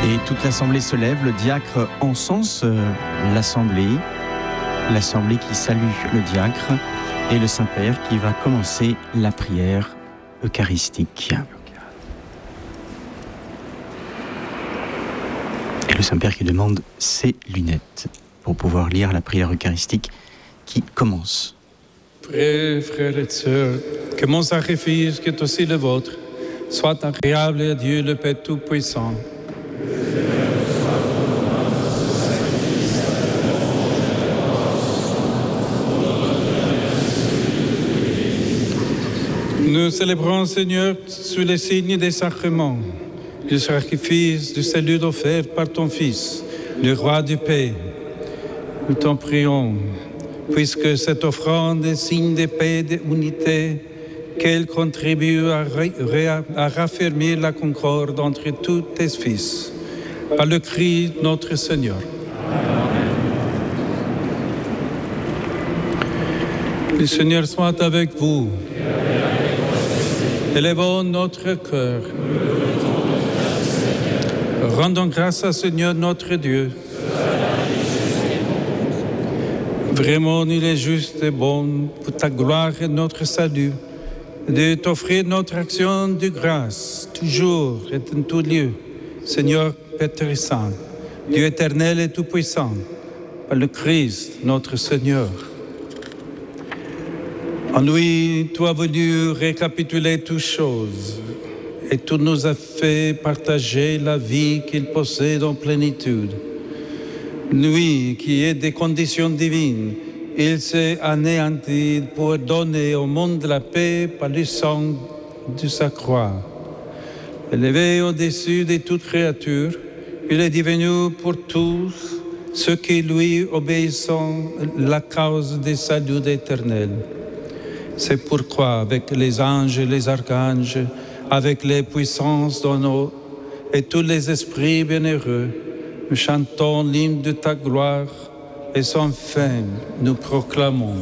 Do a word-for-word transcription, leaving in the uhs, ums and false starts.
Et toute l'assemblée se lève, le diacre encense euh, l'assemblée, l'assemblée qui salue le diacre et le Saint-Père qui va commencer la prière eucharistique. Et le Saint-Père qui demande ses lunettes pour pouvoir lire la prière eucharistique qui commence. Frères, frères et sœurs, que mon sacrifice, qui est aussi le vôtre, soit agréable à Dieu le Père Tout-Puissant. Nous célébrons, Seigneur, sous les signes des sacrements, le sacrifice du salut offert par ton Fils, le Roi du Paix. Nous t'en prions, puisque cette offrande est signe de paix et d'unité, qu'elle contribue à, ré- à raffermir la concorde entre tous tes fils. Par le Christ notre Seigneur. Amen. Le Seigneur soit avec vous. Élevons notre cœur. Rendons grâce à Seigneur notre Dieu. Vraiment, il est juste et bon pour ta gloire et notre salut de t'offrir notre action de grâce, toujours et en tout lieu. Seigneur Père très saint, Dieu éternel et tout-puissant, par le Christ notre Seigneur. En lui, tu as voulu récapituler toutes choses et tu nous as fait partager la vie qu'il possède en plénitude. Lui qui est des conditions divines, il s'est anéanti pour donner au monde la paix par le sang de sa croix. Élevé au-dessus de toute créature, il est devenu pour tous ceux qui lui obéissent la cause du salut éternel. C'est pourquoi, avec les anges et les archanges, avec les puissances d'en haut et tous les esprits bienheureux, nous chantons l'hymne de ta gloire et sans fin nous proclamons.